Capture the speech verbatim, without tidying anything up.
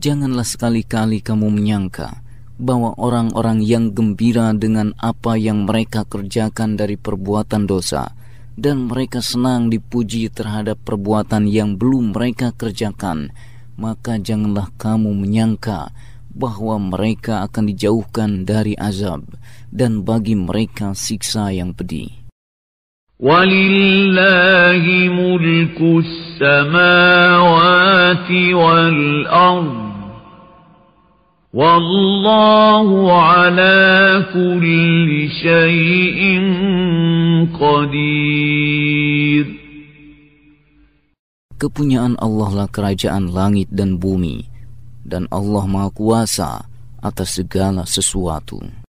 Janganlah sekali-kali kamu menyangka bahwa orang-orang yang gembira dengan apa yang mereka kerjakan dari perbuatan dosa, dan mereka senang dipuji terhadap perbuatan yang belum mereka kerjakan, maka janganlah kamu menyangka bahwa mereka akan dijauhkan dari azab, dan bagi mereka siksa yang pedih. وَلِلَّهِ مُلْكُ السَّمَاوَاتِ وَالْأَرْضِ وَاللَّهُ عَلَى كُلِّ شَيْءٍ قَدِيرٌ. Kepunyaan Allah lah kerajaan langit dan bumi, dan Allah Maha Kuasa atas segala sesuatu.